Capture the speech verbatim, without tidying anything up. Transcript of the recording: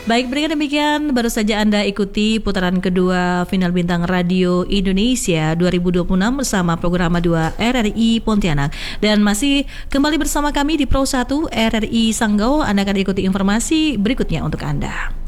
Baik, berikan demikian baru saja Anda ikuti putaran kedua Final Bintang Radio Indonesia dua ribu dua puluh enam bersama Programa dua R R I Pontianak. Dan masih kembali bersama kami di Pro satu R R I Sanggau. Anda akan ikuti informasi berikutnya untuk Anda.